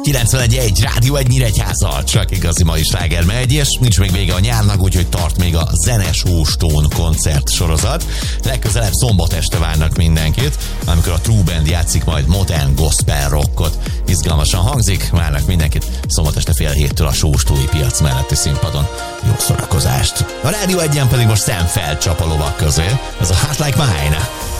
91.1 Rádió 1 Nyíregyháza, csak igazi mai sláger megy, és nincs még vége a nyárnak, úgyhogy tart még a Zenes Hóstón koncert sorozat. Legközelebb szombat este várnak mindenkit, amikor a True Band játszik majd modern gospel rockot. Izgalmasan hangzik, várnak mindenkit szombat este 6:30 a Sóstói piac melletti színpadon. Jó szórakozást! A Rádió 1-en pedig most szem felcsap a lovak közé. Ez a Heart Like Mine.